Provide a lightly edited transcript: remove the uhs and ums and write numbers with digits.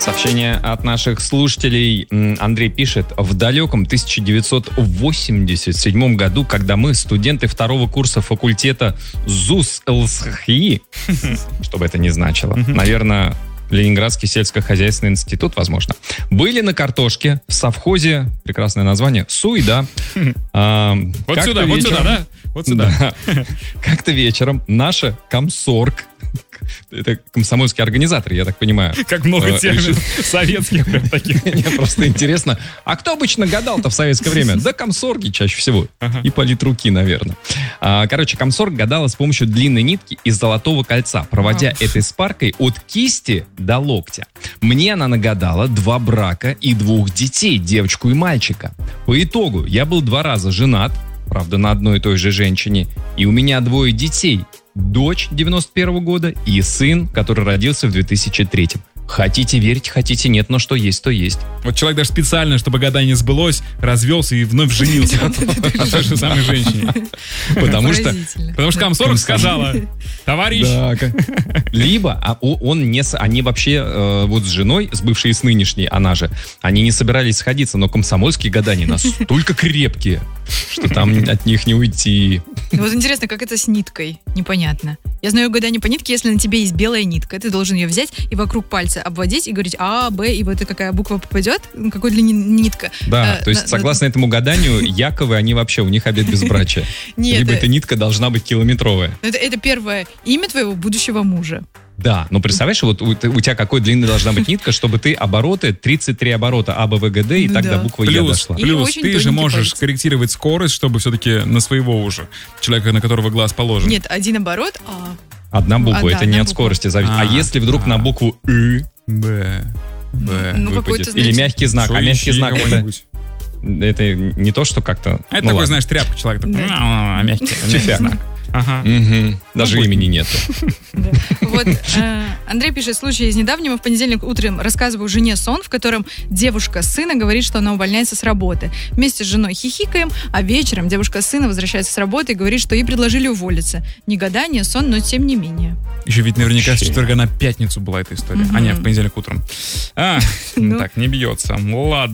Сообщение от наших слушателей. Андрей пишет: в далеком 1987 году, когда мы, студенты второго курса факультета ЗУС ЛСХИ, что бы это ни значило, наверное, Ленинградский сельскохозяйственный институт, возможно, были на картошке в совхозе, прекрасное название, Суйда. Вот сюда, да? Вот сюда. Как-то вечером наша комсорг, это комсомольский организатор, я так понимаю. Как много терминов советских таких. Мне просто интересно, а кто обычно гадал-то в советское время? Да комсорги чаще всего. И политруки, наверное. Короче, комсорг гадала с помощью длинной нитки из золотого кольца, проводя этой спаркой от кисти до локтя. Мне она нагадала 2 брака и 2 детей, девочку и мальчика. По итогу я был 2 раза женат, правда, на одной и той же женщине, и у меня 2 детей. Дочь 91 года и сын, который родился в 2003. Хотите верить, хотите нет, но что есть, то есть. Вот человек даже специально, чтобы гадание сбылось, развелся и вновь женился на той же самой женщине. Потому что комсорг сказала: товарищ. Либо они вообще вот с женой, с бывшей и с нынешней, она же, они не собирались сходиться, но комсомольские гадания настолько крепкие, что там от них не уйти. Вот интересно, как это с ниткой? Непонятно. Я знаю гадание по нитке, если на тебе есть белая нитка, ты должен ее взять и вокруг пальца обводить и говорить А, Б, и вот какая буква попадет, какой длины нитка. Да, то есть согласно этому гаданию, Яковы, они вообще, у них обет безбрачия. Либо эта нитка должна быть километровая. Это первое имя твоего будущего мужа. Да, но представляешь, вот у тебя какой длины должна быть нитка, чтобы ты обороты, 33 оборота А, Б, В, Г, Д, и так до буквы Е дошла. Плюс ты же можешь корректировать скорость, чтобы все-таки на своего уже, человека, на которого глаз положен. Нет, один оборот, А. Одна буква, это не от скорости зависит. А если вдруг на букву И, Б, выпадет? Или мягкий знак, а мягкий знак это не то, что как-то... Это такой, знаешь, тряпка человека. Мягкий знак. Даже имени нету. Вот Андрей пишет: случай из недавнего. В понедельник утром рассказываю жене сон, в котором девушка сына говорит, что она увольняется с работы. Вместе с женой хихикаем, а вечером девушка сына возвращается с работы и говорит, что ей предложили уволиться. Не гадание, сон, но тем не менее. Еще ведь наверняка с четверга на пятницу была эта история. А нет, в понедельник утром. Так, не бьется. Ладно.